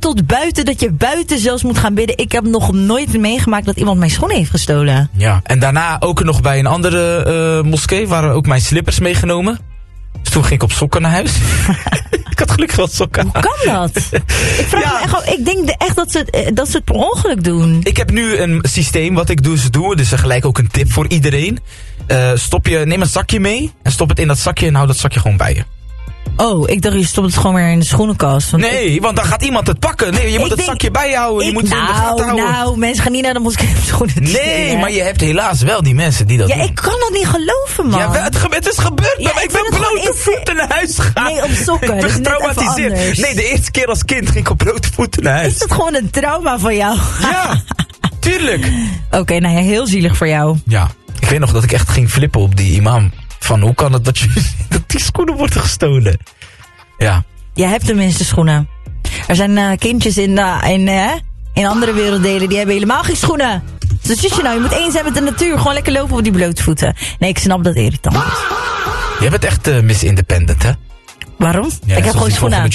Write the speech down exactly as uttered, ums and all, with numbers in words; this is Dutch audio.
tot buiten, dat je buiten zelfs moet gaan bidden. Ik heb nog nooit meegemaakt dat iemand mijn schoenen heeft gestolen. Ja, en daarna ook nog bij een andere uh, moskee waren ook mijn slippers meegenomen. Dus toen ging ik op sokken naar huis. Ik had gelukkig wel sokken aan. Hoe kan dat? Ik, vraag Ja. me echt, af- ik denk de- echt dat ze, dat ze het per ongeluk doen. Ik heb nu een systeem wat ik dus doe. Dus gelijk ook een tip voor iedereen. Uh, stop je, neem een zakje mee en stop het in dat zakje en hou dat zakje gewoon bij je. Oh, ik dacht je stopt het gewoon weer in de schoenenkast. Want Nee, ik, want dan gaat iemand het pakken. Nee, je Ik moet het denk- zakje bij je houden. Je ik, moet ze in de nou, gaten houden. nou, mensen gaan niet naar de moskee om schoenen te Nee, stelen. maar je hebt helaas wel die mensen die dat Ja, doen. ik kan dat niet geloven, man. Ja, wel, het, gebe- het is gebeurd. Ja, maar ik ik ben vind het gewoon blote inse- voeten naar huis gegaan. Nee, op sokken, Ik ben dat is net even getraumatiseerd. anders. Nee, de eerste keer als kind ging ik op blote voeten naar huis. Is dat gewoon een trauma van jou? Ja, tuurlijk. Oké, okay, nou ja, heel zielig voor jou. Ja, ik weet nog dat ik echt ging flippen op die imam. Van hoe kan het dat, je, dat die schoenen worden gestolen? Ja. Jij hebt tenminste schoenen. Er zijn uh, kindjes in, uh, in, uh, in andere werelddelen die hebben helemaal geen schoenen. Dus wat je nou, je moet eens zijn met de natuur. Gewoon lekker lopen op die blote voeten. Nee, ik snap dat irritant is. Jij bent echt uh, Miss Independent, hè? Waarom? Ja, ik heb gewoon schoenen aan.